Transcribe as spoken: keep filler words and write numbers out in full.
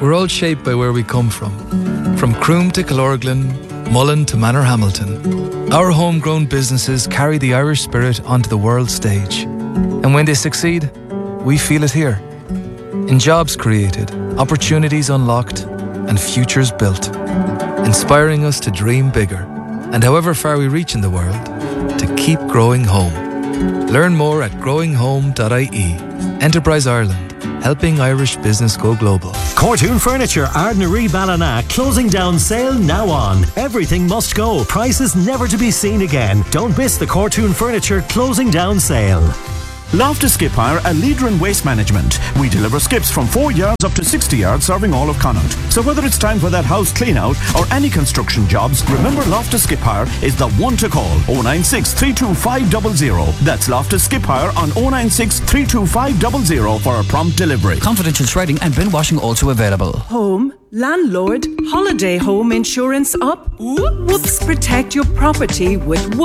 We're all shaped by where we come from. From Croom to Killorglin, Mullen to Manorhamilton. Our homegrown businesses carry the Irish spirit onto the world stage. And when they succeed, we feel it here. In jobs created, opportunities unlocked, and futures built. Inspiring us to dream bigger. And however far we reach in the world, to keep growing home. Learn more at growing home dot I E. Enterprise Ireland, helping Irish business go global. Cortoon Furniture, Ardnaree Ballina, closing down sale now on. Everything must go. Prices never to be seen again. Don't miss the Cortoon Furniture closing down sale. Loftus Skip Hire, a leader in waste management. We deliver skips from four yards up to sixty yards, serving all of Connaught. So whether it's time for that house clean out or any construction jobs, remember Loftus Skip Hire is the one to call. oh nine six, three two five zero zero. That's Loftus Skip Hire on oh nine six, three two five zero zero for a prompt delivery. Confidential shredding and bin washing also available. Home, landlord, holiday home insurance up. Whoops, protect your property with